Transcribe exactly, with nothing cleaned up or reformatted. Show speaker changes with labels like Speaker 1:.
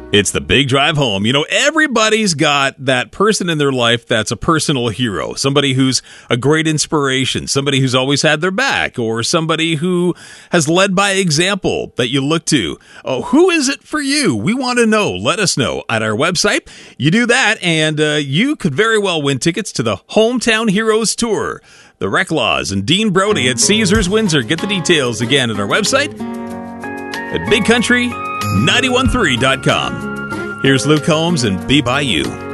Speaker 1: It's the big drive home. You know, everybody's got that person in their life that's a personal hero, somebody who's a great inspiration, somebody who's always had their back, or somebody who has led by example that you look to. Oh, who is it for you? We want to know. Let us know at our website. You do that, and uh, you could very well win tickets to the Hometown Heroes Tour. The Reclaws and Dean Brody at Caesars Windsor. Get the details again at our website at big country nine one three dot com. Here's Luke Combs and Be By You.